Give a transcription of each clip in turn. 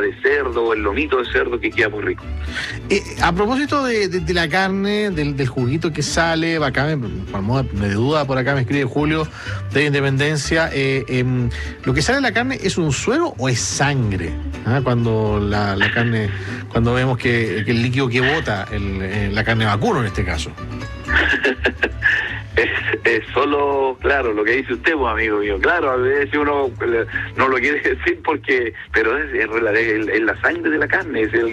de cerdo o el lomito de cerdo, que queda muy rico. A propósito de la carne, del juguito que sale, acá por modo de duda, por acá me escribe Julio de Independencia, ¿lo que sale de la carne es un suero o es sangre? Cuando la carne, cuando vemos que el líquido que bota, la carne vacuno en este caso. Es solo, claro, lo que dice usted, pues, amigo mío. Claro, a veces uno no lo quiere decir pero es la sangre de la carne, es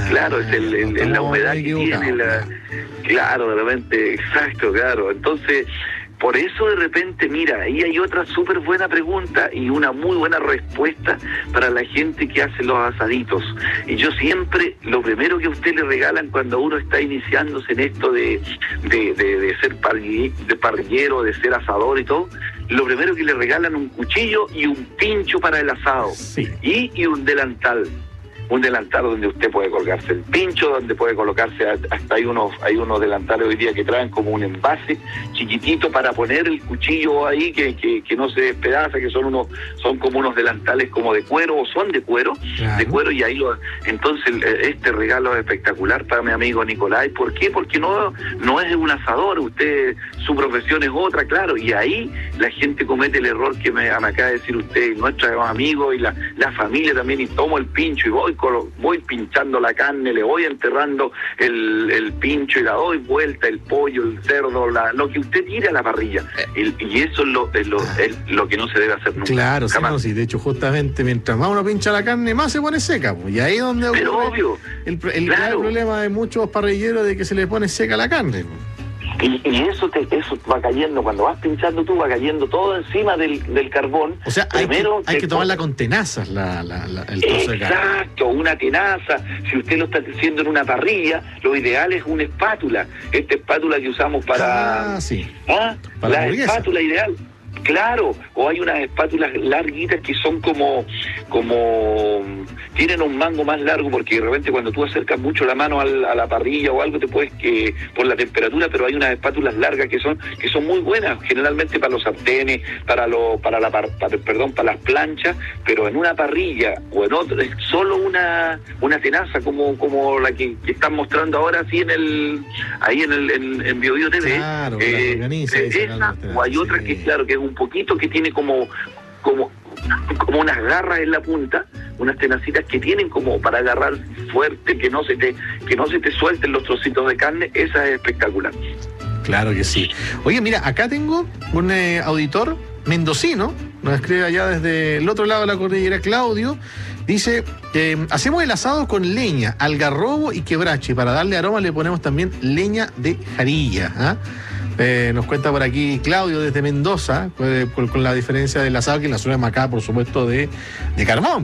la humedad que tiene, claro, de repente, exacto, claro. Entonces, por eso de repente, mira, ahí hay otra súper buena pregunta y una muy buena respuesta para la gente que hace los asaditos. Y yo siempre, lo primero que a usted le regalan cuando uno está iniciándose en esto de ser parrillero, de ser asador y todo, lo primero que le regalan un cuchillo y un pincho para el asado, sí. y un delantal. Un delantal donde usted puede colgarse el pincho, donde puede colocarse, hasta hay unos delantales hoy día que traen como un envase chiquitito para poner el cuchillo ahí, que no se despedaza, que son como unos delantales como de cuero, o son de cuero, claro. De cuero, y ahí entonces este regalo es espectacular para mi amigo Nicolás. ¿Por qué? Porque no es un asador, usted, su profesión es otra, claro, y ahí la gente comete el error que me acaba de decir usted, nuestros amigos y la familia también, y tomo el pincho y voy pinchando la carne, le voy enterrando el pincho y la doy vuelta, el pollo, el cerdo, lo que usted tire a la parrilla. Y eso es lo que no se debe hacer nunca. Claro, sí, de hecho, justamente mientras más uno pincha la carne, más se pone seca, pues, y ahí es donde ocurre obvio, el problema de muchos parrilleros, de que se le pone seca la carne. Y eso va cayendo, cuando vas pinchando tú, va cayendo todo encima del carbón. O sea, hay que tomarla con tenazas el trozo de carne. Exacto, una tenaza. Si usted lo está haciendo en una parrilla, lo ideal es una espátula. Esta espátula que usamos para... Para la espátula ideal. Claro, o hay unas espátulas larguitas que son como tienen un mango más largo, porque de repente cuando tú acercas mucho la mano a la parrilla o algo te puedes por la temperatura, pero hay unas espátulas largas que son muy buenas, generalmente para los sartenes, para las planchas, pero en una parrilla o en otra es solo una tenaza como la que están mostrando ahora así en BioBio TV. Claro, esa, o hay otra que claro que es un poquito, que tiene como unas garras en la punta, unas tenacitas que tienen como para agarrar fuerte, que no se te suelten los trocitos de carne. Esa es espectacular. Claro que sí. Oye, mira, acá tengo un auditor mendocino, nos escribe allá desde el otro lado de la cordillera, Claudio. Dice, hacemos el asado con leña, algarrobo y quebracho, y para darle aroma le ponemos también leña de jarilla. Nos cuenta por aquí Claudio desde Mendoza, con la diferencia del asado, que en la zona de Macá, por supuesto, de carbón.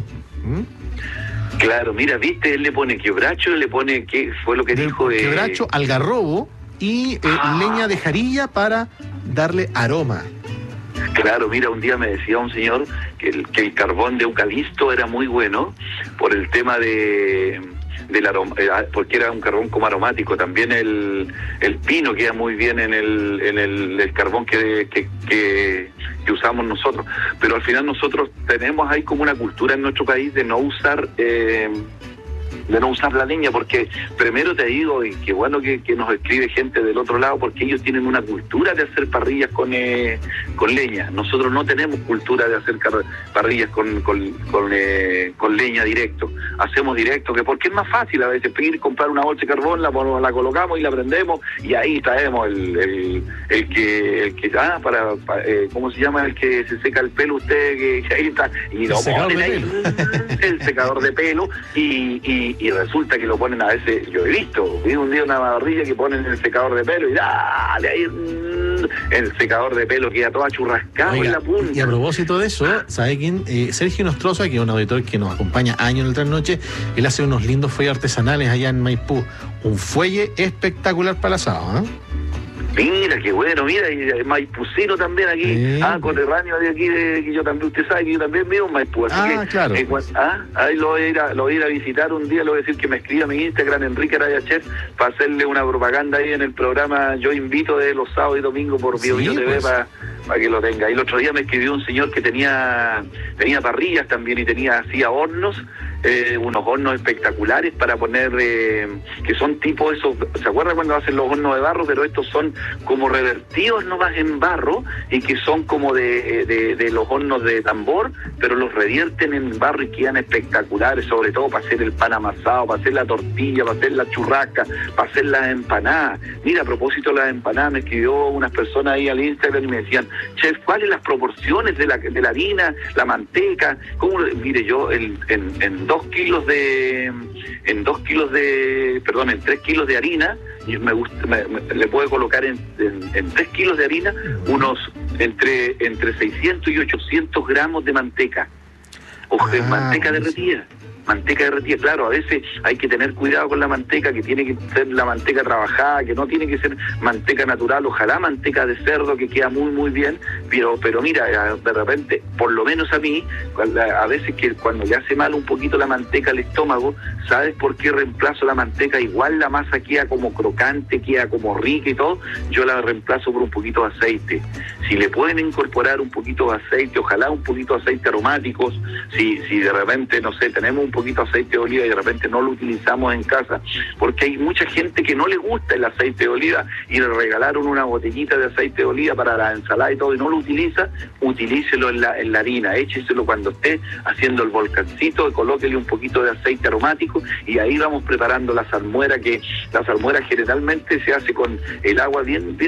Claro, mira, viste, él le pone quebracho, le pone, ¿qué fue lo que dijo? Quebracho, algarrobo y leña de jarilla para darle aroma. Claro, mira, un día me decía un señor que el carbón de eucalipto era muy bueno por el tema del aroma, porque era un carbón como aromático. También el pino queda muy bien en el carbón que usamos nosotros, pero al final nosotros tenemos ahí como una cultura en nuestro país de no usar la leña, porque primero te digo, y qué bueno que nos escribe gente del otro lado, porque ellos tienen una cultura de hacer parrillas con leña. Nosotros no tenemos cultura de hacer parrillas con leña directo. Hacemos directo, porque es más fácil a veces ir comprar una bolsa de carbón, la colocamos y la prendemos, y ahí traemos ¿cómo se llama? El que se seca el pelo usted, que ahí está, y lo ponen ahí, el secador de pelo, y resulta que lo ponen a veces, yo vi un día una parrilla que ponen el secador de pelo y dale ahí, el secador de pelo queda toda churrascado en la punta. Y a propósito de eso, ¿sabe quién? Sergio Nostroza, que es un auditor que nos acompaña año en el trasnoche, él hace unos lindos fuelles artesanales allá en Maipú, un fuelle espectacular para el asado, Mira, qué bueno, mira, y Maipucino también aquí, coterráneo de aquí, que yo también, usted sabe que yo también vivo en Maipú, así que, claro. Ahí lo voy a ir a visitar un día, le voy a decir que me escriba a mi Instagram, Enrique Araya Chef, para hacerle una propaganda ahí en el programa. Yo invito de los sábados y domingos por BioBio TV para que lo tenga. Y el otro día me escribió un señor que tenía parrillas también y hacía hornos unos hornos espectaculares para poner, que son tipo esos, ¿se acuerdan cuando hacen los hornos de barro? Pero estos son como revertidos nomás en barro, y que son como de los hornos de tambor, pero los revierten en barro y quedan espectaculares, sobre todo para hacer el pan amasado, para hacer la tortilla, para hacer la churrasca, para hacer las empanadas. Mira, a propósito de las empanadas, me escribió unas personas ahí al Instagram y me decían, chef, ¿cuáles las proporciones de la harina, la manteca? ¿Cómo? Mire, yo en 3 kilos de harina, le puedo colocar en 3 kilos de harina unos entre 600 y 800 gramos de manteca. Manteca derretida. Manteca derretida, claro, a veces hay que tener cuidado con la manteca, que tiene que ser la manteca trabajada, que no tiene que ser manteca natural, ojalá manteca de cerdo, que queda muy muy bien, pero mira, de repente, por lo menos a mí, a veces que cuando le hace mal un poquito la manteca al estómago, ¿sabes por qué reemplazo la manteca? Igual la masa queda como crocante, queda como rica y todo, yo la reemplazo por un poquito de aceite. Si le pueden incorporar un poquito de aceite, ojalá un poquito de aceite aromáticos, si de repente, no sé, tenemos un poquito de aceite de oliva y de repente no lo utilizamos en casa, porque hay mucha gente que no le gusta el aceite de oliva y le regalaron una botellita de aceite de oliva para la ensalada y todo y no lo utiliza, utilícelo en la harina, écheselo cuando esté haciendo el volcancito, colóquele un poquito de aceite aromático y ahí vamos preparando la salmuera, que la salmuera generalmente se hace con el agua bien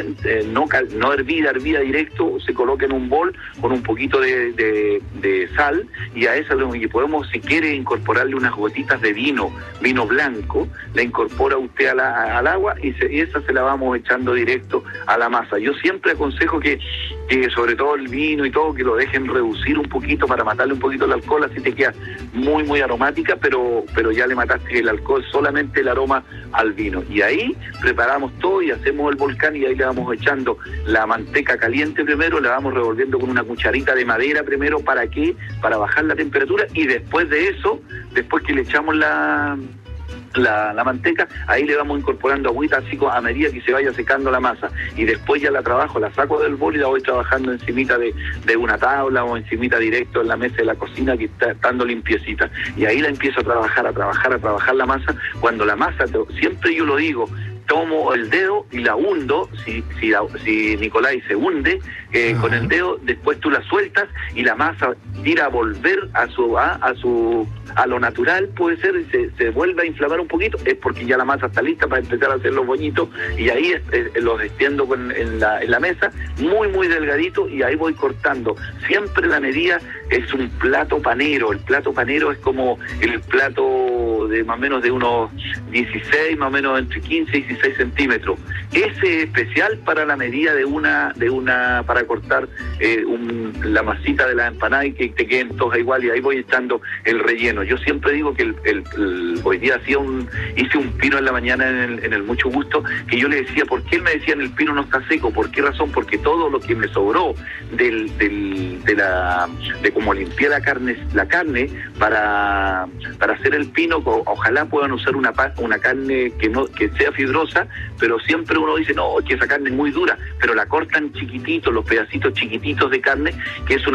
no hervida directo, se coloca en un bol con un poquito de sal, y a esa y podemos, si quiere, incorporarle unas gotitas de vino blanco, la incorpora usted al agua y esa se la vamos echando directo a la masa. Yo siempre aconsejo que sobre todo el vino y todo, que lo dejen reducir un poquito para matarle un poquito el alcohol, así te queda muy muy aromática, pero ya le mataste el alcohol, solamente el aroma al vino. Y ahí preparamos todo y hacemos el volcán, y ahí le vamos echando la manteca caliente primero, la vamos revolviendo con una cucharita de madera primero, ¿para qué? Para bajar la temperatura, y después de eso, después que le echamos la manteca, ahí le vamos incorporando agüita así a medida que se vaya secando la masa, y después ya la saco del bol y la voy trabajando encimita de una tabla o encimita directo en la mesa de la cocina, que está estando limpiecita, y ahí la empiezo a trabajar la masa. Cuando la masa, siempre yo lo digo, tomo el dedo y la hundo, si Nicolai se hunde con el dedo, después tú la sueltas y la masa tira a volver a lo natural, puede ser, y se vuelve a inflamar un poquito, es porque ya la masa está lista para empezar a hacer los boñitos, y ahí los extiendo en la mesa, muy muy delgadito, y ahí voy cortando. Siempre la medida es un plato panero. El plato panero es como el plato de más o menos de unos 16, más o menos entre 15 y 16 centímetros. Ese es especial para la medida para cortar la masita de la empanada y que te queden todas igual, y ahí voy echando el relleno. Yo siempre digo que hoy día hice un pino en la mañana en el Mucho Gusto, que yo le decía, ¿por qué él me decía el pino no está seco? ¿Por qué razón? Porque todo lo que me sobró de cómo limpié la carne para hacer el pino, ojalá puedan usar una carne que sea fibrosa, pero siempre uno dice, no, que esa carne es muy dura, pero la cortan chiquititos, los pedacitos chiquititos de carne, que es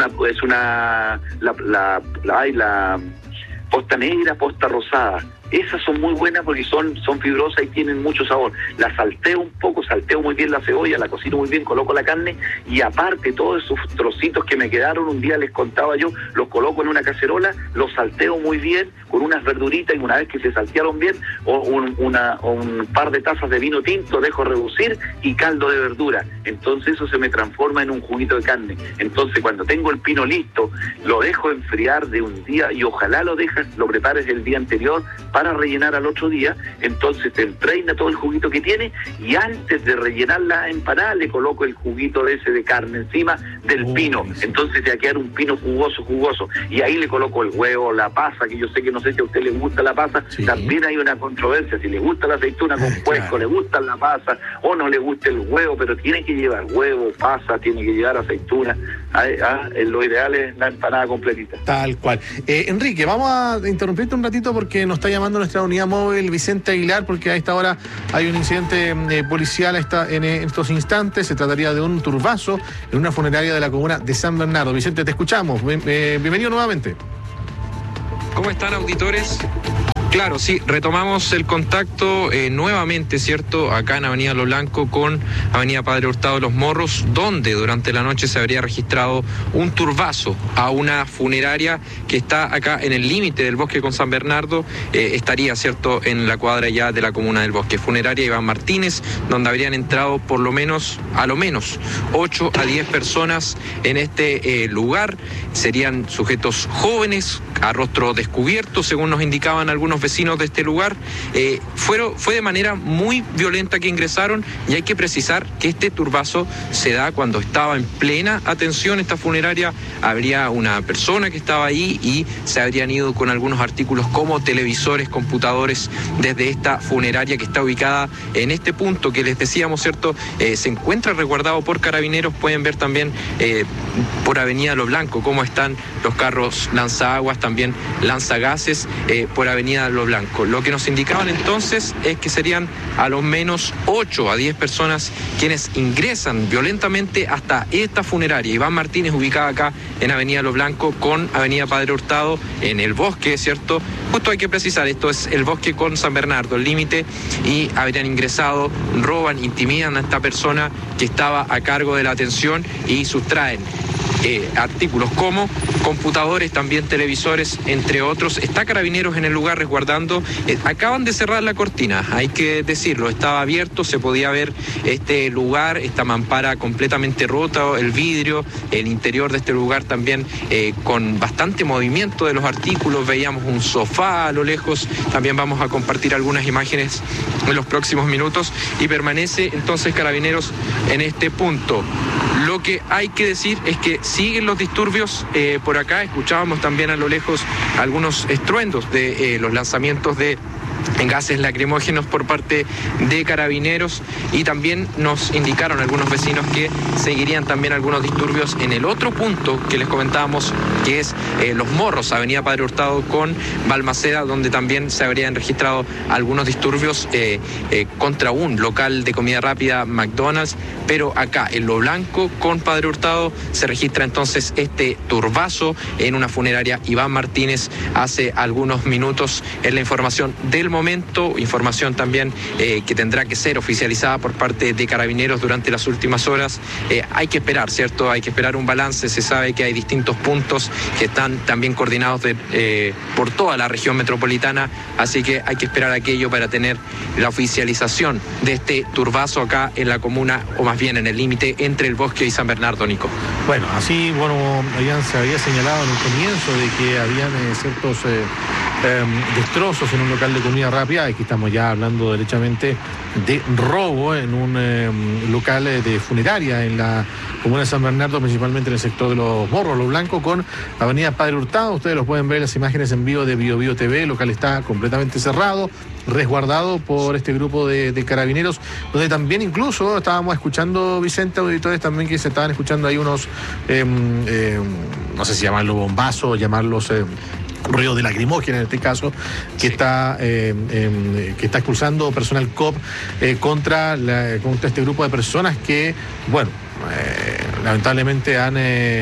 la posta negra, posta rosada. Esas son muy buenas porque son fibrosas y tienen mucho sabor. La salteo un poco, salteo muy bien la cebolla, la cocino muy bien, coloco la carne, y aparte todos esos trocitos que me quedaron, un día les contaba yo, los coloco en una cacerola, los salteo muy bien con unas verduritas, y una vez que se saltearon bien, un par de tazas de vino tinto dejo reducir, y caldo de verdura. Entonces eso se me transforma en un juguito de carne. Entonces cuando tengo el pino listo, lo dejo enfriar de un día, y ojalá lo prepares el día anterior para rellenar al otro día. Entonces te entraina todo el juguito que tiene, y antes de rellenar la empanada le coloco el juguito de carne encima del pino. Entonces te va a quedar un pino jugoso, y ahí le coloco el huevo, la pasa, que yo sé que no sé si a usted le gusta la pasa, sí. También hay una controversia, si le gusta la aceituna con puesco, claro, le gusta la pasa, o no le gusta el huevo, pero tiene que llevar huevo, pasa, tiene que llevar aceituna. Lo ideal es la empanada completita. Tal cual. Enrique, vamos a interrumpirte un ratito porque nos está llamando nuestra unidad móvil Vicente Aguilar, porque a esta hora hay un incidente policial en estos instantes. Se trataría de un turbazo en una funeraria de la comuna de San Bernardo. Vicente, te escuchamos. Bienvenido nuevamente. ¿Cómo están, auditores? Claro, sí, retomamos el contacto nuevamente, ¿cierto? Acá en Avenida Lo Blanco con Avenida Padre Hurtado de los Morros, donde durante la noche se habría registrado un turbazo a una funeraria que está acá en el límite del Bosque con San Bernardo, estaría, ¿cierto?, en la cuadra ya de la comuna del Bosque. Funeraria Iván Martínez, donde habrían entrado por lo menos, a lo menos, 8 a 10 personas en este lugar. Serían sujetos jóvenes, a rostro descubierto, según nos indicaban algunos vecinos de este lugar. Fue de manera muy violenta que ingresaron, y hay que precisar que este turbazo se da cuando estaba en plena atención esta funeraria. Habría una persona que estaba ahí y se habrían ido con algunos artículos como televisores, computadores, desde esta funeraria que está ubicada en este punto que les decíamos, ¿cierto? Se encuentra resguardado por carabineros. Pueden ver también por Avenida Lo Blanco cómo están los carros lanzaguas, también lanzagases por Avenida Lo Blanco. Lo que nos indicaban entonces es que serían a lo menos 8 a 10 personas quienes ingresan violentamente hasta esta funeraria Iván Martínez, ubicada acá en Avenida Lo Blanco con Avenida Padre Hurtado, en el Bosque, ¿cierto? Justo hay que precisar, esto es el Bosque con San Bernardo, el límite, y habrían ingresado, roban, intimidan a esta persona que estaba a cargo de la atención y sustraen artículos como computadores, también televisores, entre otros. Está Carabineros en el lugar resguardando. Acaban de cerrar la cortina, hay que decirlo, estaba abierto, se podía ver este lugar, esta mampara completamente rota, el vidrio, el interior de este lugar también con bastante movimiento de los artículos. Veíamos un sofá a lo lejos, también vamos a compartir algunas imágenes en los próximos minutos, y permanece entonces Carabineros en este punto. Lo que hay que decir es que siguen los disturbios por acá. Escuchábamos también a lo lejos algunos estruendos de los lanzamientos de gases lacrimógenos por parte de Carabineros, y también nos indicaron algunos vecinos que seguirían también algunos disturbios en el otro punto que les comentábamos, que es Los Morros, Avenida Padre Hurtado con Balmaceda, donde también se habrían registrado algunos disturbios contra un local de comida rápida, McDonald's. Pero acá en Lo Blanco con Padre Hurtado se registra entonces este turbazo en una funeraria Iván Martínez hace algunos minutos. En la información del momento, información también que tendrá que ser oficializada por parte de Carabineros durante las últimas horas. Hay que esperar, ¿cierto? Hay que esperar un balance. Se sabe que hay distintos puntos que están también coordinados por toda la región metropolitana, así que hay que esperar aquello para tener la oficialización de este turbazo acá en la comuna, o más bien en el límite entre el Bosque y San Bernardo, Nico. Bueno, así, se había señalado en un comienzo de que habían ciertos destrozos en un local de comida rápida. Aquí estamos ya hablando derechamente de robo en un local de funeraria en la comuna de San Bernardo, principalmente en el sector de Los Morros, Lo Blanco, con Avenida Padre Hurtado. Ustedes los pueden ver las imágenes en vivo de BioBio TV. El local está completamente cerrado, resguardado por este grupo de carabineros, donde también incluso estábamos escuchando, Vicente, auditores también que se estaban escuchando ahí unos, no sé si llamarlos bombazos o llamarlos ruido de lacrimógena en este caso, que está expulsando personal COP contra este grupo de personas que, bueno, lamentablemente han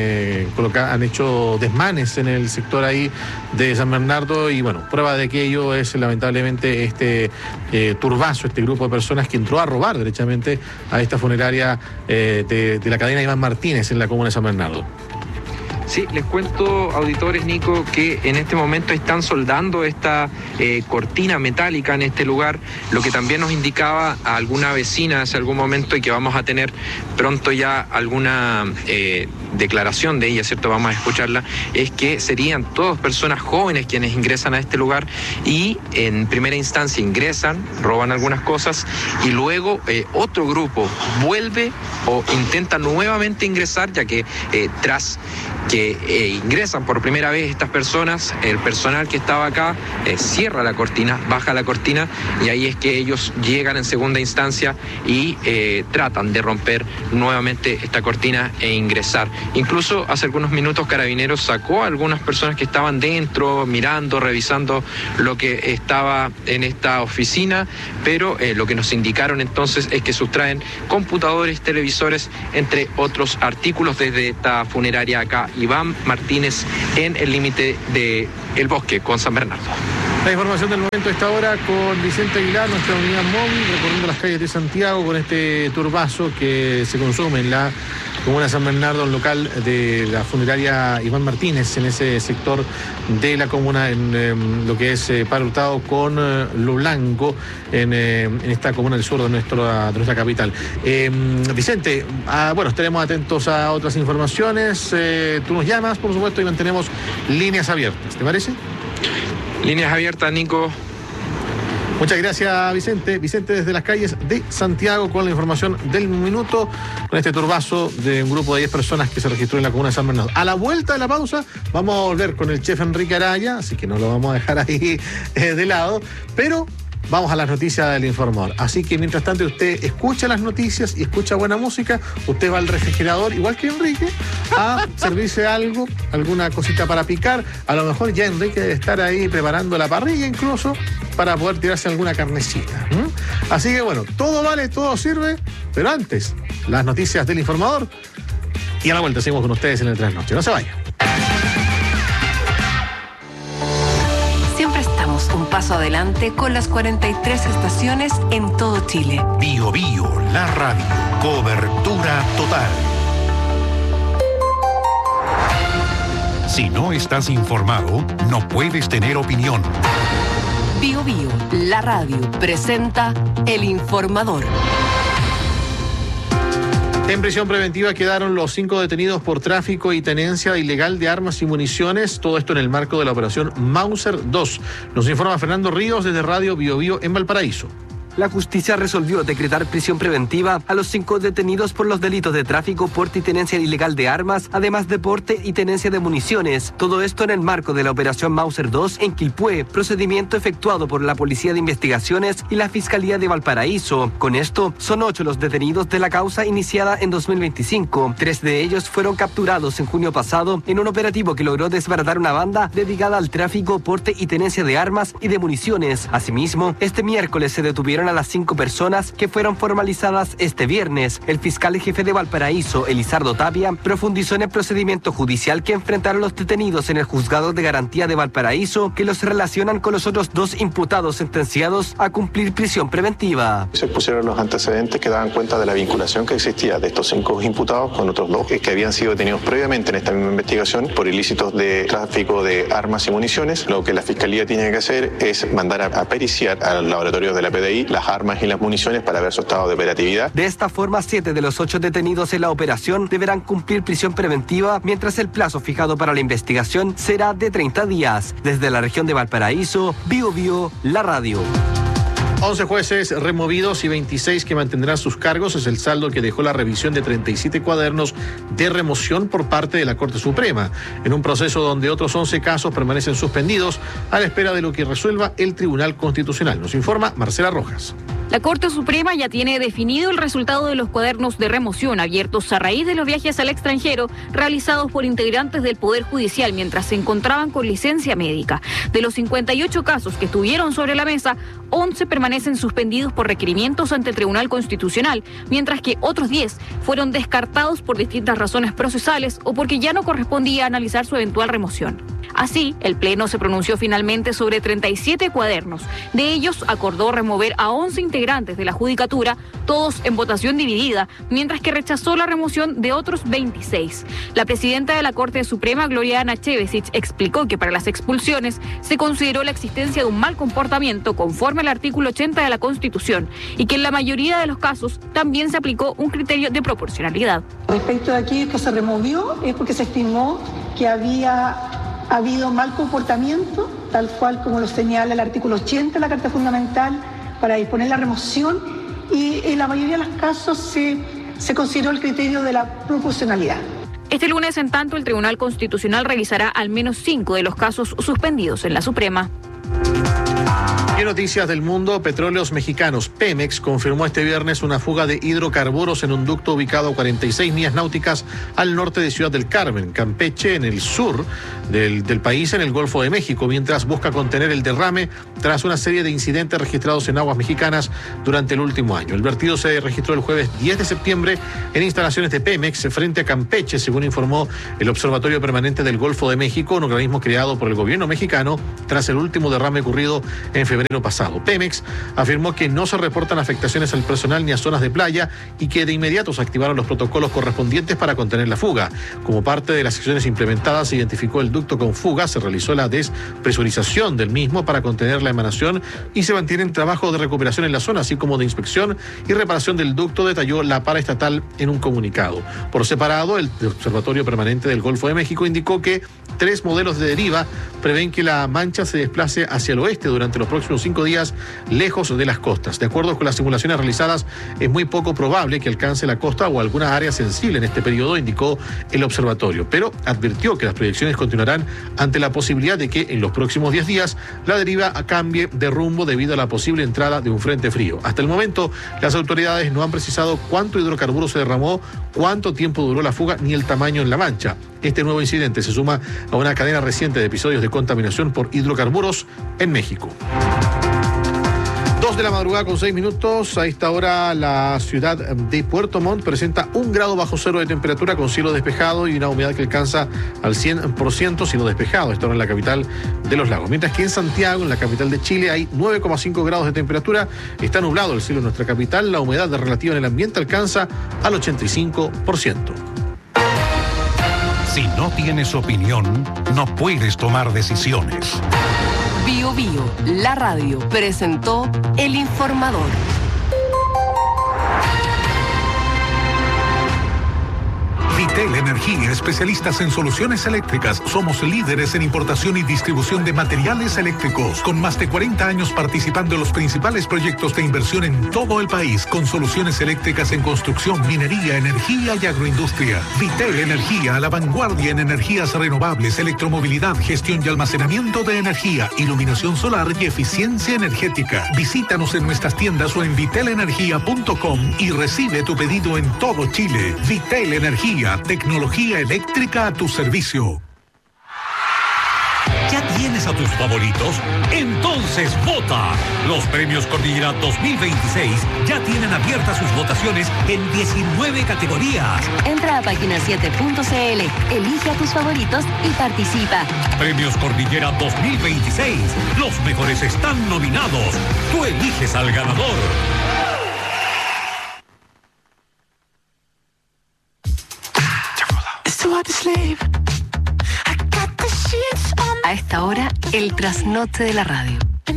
hecho desmanes en el sector ahí de San Bernardo, y bueno, prueba de aquello es lamentablemente este turbazo, este grupo de personas que entró a robar derechamente a esta funeraria de la cadena Iván Martínez en la comuna de San Bernardo. Sí, les cuento, auditores, Nico, que en este momento están soldando esta cortina metálica en este lugar, lo que también nos indicaba a alguna vecina hace algún momento, y que vamos a tener pronto ya alguna declaración de ella, ¿cierto? Vamos a escucharla, es que serían todas personas jóvenes quienes ingresan a este lugar y en primera instancia ingresan, roban algunas cosas, y luego otro grupo vuelve o intenta nuevamente ingresar, ya que tras que ingresan por primera vez estas personas, el personal que estaba acá cierra la cortina, baja la cortina, y ahí es que ellos llegan en segunda instancia y tratan de romper nuevamente esta cortina e ingresar. Incluso hace algunos minutos Carabineros sacó a algunas personas que estaban dentro, mirando, revisando lo que estaba en esta oficina, pero lo que nos indicaron entonces es que sustraen computadores, televisores, entre otros artículos desde esta funeraria acá, Iván Martínez, en el límite de El Bosque con San Bernardo. La información del momento a esta hora con Vicente Aguilar, nuestra unidad móvil, recorriendo las calles de Santiago con este turbazo que se consume en la comuna de San Bernardo, el local de la funeraria Iván Martínez, en ese sector de la comuna, en lo que es Padre Hurtado con Lo Blanco, en esta comuna del sur de nuestra capital. Vicente, bueno, estaremos atentos a otras informaciones. Tú nos llamas, por supuesto, y mantenemos líneas abiertas. ¿Te parece? Líneas abiertas, Nico. Muchas gracias, Vicente. Vicente desde las calles de Santiago con la información del minuto, con este turbazo de un grupo de 10 personas que se registró en la comuna de San Bernardo. A la vuelta de la pausa vamos a volver con el chef Enrique Araya, así que no lo vamos a dejar ahí de lado, pero vamos a las noticias del informador. Así que mientras tanto usted escucha las noticias y escucha buena música, usted va al refrigerador, igual que Enrique, a servirse algo, alguna cosita para picar. A lo mejor ya Enrique debe estar ahí preparando la parrilla incluso para poder tirarse alguna carnecita. Así que bueno, todo vale, todo sirve, pero antes, las noticias del informador y a la vuelta seguimos con ustedes en el Trasnoche. No se vayan. Un paso adelante con las 43 estaciones en todo Chile. Bio Bio, la radio. Cobertura total. Si no estás informado, no puedes tener opinión. Bio Bio, la radio, presenta El Informador. En prisión preventiva quedaron los 5 detenidos por tráfico y tenencia ilegal de armas y municiones, todo esto en el marco de la operación Mauser 2. Nos informa Fernando Ríos desde Radio Bio Bio en Valparaíso. La justicia resolvió decretar prisión preventiva a los 5 detenidos por los delitos de tráfico, porte y tenencia ilegal de armas, además de porte y tenencia de municiones. Todo esto en el marco de la operación Mauser 2 en Quilpué, procedimiento efectuado por la Policía de Investigaciones y la Fiscalía de Valparaíso. Con esto, son 8 los detenidos de la causa iniciada en 2025. 3 de ellos fueron capturados en junio pasado en un operativo que logró desbaratar una banda dedicada al tráfico, porte y tenencia de armas y de municiones. Asimismo, este miércoles se detuvieron a las 5 personas que fueron formalizadas este viernes. El fiscal jefe de Valparaíso, Elizardo Tapia, profundizó en el procedimiento judicial que enfrentaron los detenidos en el Juzgado de Garantía de Valparaíso, que los relacionan con los otros 2 imputados sentenciados a cumplir prisión preventiva. Se pusieron los antecedentes que daban cuenta de la vinculación que existía de estos 5 imputados con otros 2 que habían sido detenidos previamente en esta misma investigación por ilícitos de tráfico de armas y municiones. Lo que la Fiscalía tiene que hacer es mandar a periciar al laboratorio de la PDI las armas y las municiones para ver su estado de operatividad. De esta forma, 7 de los 8 detenidos en la operación deberán cumplir prisión preventiva, mientras el plazo fijado para la investigación será de 30 días. Desde la región de Valparaíso, Bio Bio, la radio. 11 jueces removidos y 26 que mantendrán sus cargos es el saldo que dejó la revisión de 37 cuadernos de remoción por parte de la Corte Suprema, en un proceso donde otros 11 casos permanecen suspendidos a la espera de lo que resuelva el Tribunal Constitucional. Nos informa Marcela Rojas. La Corte Suprema ya tiene definido el resultado de los cuadernos de remoción abiertos a raíz de los viajes al extranjero realizados por integrantes del Poder Judicial mientras se encontraban con licencia médica. De los 58 casos que estuvieron sobre la mesa, 11 permanecen suspendidos por requerimientos ante el Tribunal Constitucional, mientras que otros 10 fueron descartados por distintas razones procesales o porque ya no correspondía analizar su eventual remoción. Así, el Pleno se pronunció finalmente sobre 37 cuadernos. De ellos, acordó remover a 11 integrantes de la Judicatura, todos en votación dividida, mientras que rechazó la remoción de otros 26. La presidenta de la Corte Suprema, Gloriana Chevesich, explicó que para las expulsiones se consideró la existencia de un mal comportamiento conforme al artículo 80 de la Constitución y que en la mayoría de los casos también se aplicó un criterio de proporcionalidad. Respecto de aquello que se removió es porque se estimó que había habido mal comportamiento, tal cual como lo señala el artículo 80 de la Carta Fundamental, para disponer la remoción, y en la mayoría de los casos se consideró el criterio de la proporcionalidad. Este lunes, en tanto, el Tribunal Constitucional revisará al menos 5 de los casos suspendidos en la Suprema. Y noticias del mundo, Petróleos Mexicanos. Pemex confirmó este viernes una fuga de hidrocarburos en un ducto ubicado a 46 millas náuticas al norte de Ciudad del Carmen, Campeche, en el sur del país, en el Golfo de México, mientras busca contener el derrame tras una serie de incidentes registrados en aguas mexicanas durante el último año. El vertido se registró el jueves 10 de septiembre en instalaciones de Pemex frente a Campeche, según informó el Observatorio Permanente del Golfo de México, un organismo creado por el gobierno mexicano tras el último derrame ocurrido en febrero pasado. Pemex afirmó que no se reportan afectaciones al personal ni a zonas de playa y que de inmediato se activaron los protocolos correspondientes para contener la fuga. Como parte de las acciones implementadas, se identificó el ducto con fuga, se realizó la despresurización del mismo para contener la emanación y se mantienen trabajos de recuperación en la zona, así como de inspección y reparación del ducto, detalló la paraestatal en un comunicado. Por separado, el Observatorio Permanente del Golfo de México indicó que 3 modelos de deriva prevén que la mancha se desplace hacia el oeste durante los próximos 5 días, lejos de las costas. De acuerdo con las simulaciones realizadas, es muy poco probable que alcance la costa o alguna área sensible en este periodo, indicó el observatorio, pero advirtió que las proyecciones continuarán ante la posibilidad de que en los próximos 10 días la deriva cambie de rumbo debido a la posible entrada de un frente frío. Hasta el momento, las autoridades no han precisado cuánto hidrocarburo se derramó, cuánto tiempo duró la fuga ni el tamaño en la mancha. Este nuevo incidente se suma a una cadena reciente de episodios de contaminación por hidrocarburos en México. 2 de la madrugada con 6 minutos. A esta hora la ciudad de Puerto Montt presenta 1 grado bajo cero de temperatura con cielo despejado y una humedad que alcanza al 100%, cielo despejado. Esto en la capital de los lagos. Mientras que en Santiago, en la capital de Chile, hay 9,5 grados de temperatura. Está nublado el cielo en nuestra capital. La humedad relativa en el ambiente alcanza al 85%. Si no tienes opinión, no puedes tomar decisiones. Bio Bio, la radio, presentó El Informador. Vitel Energía, especialistas en soluciones eléctricas. Somos líderes en importación y distribución de materiales eléctricos, con más de 40 años participando en los principales proyectos de inversión en todo el país, con soluciones eléctricas en construcción, minería, energía y agroindustria. Vitel Energía, a la vanguardia en energías renovables, electromovilidad, gestión y almacenamiento de energía, iluminación solar y eficiencia energética. Visítanos en nuestras tiendas o en vitelenergia.com y recibe tu pedido en todo Chile. Vitel Energía, tecnología eléctrica a tu servicio. ¿Ya tienes a tus favoritos? Entonces vota. Los premios Cordillera 2026 ya tienen abiertas sus votaciones en 19 categorías. Entra a página7.cl, elige a tus favoritos y participa. Premios Cordillera 2026. Los mejores están nominados. Tú eliges al ganador. A esta hora, el trasnoche de la radio.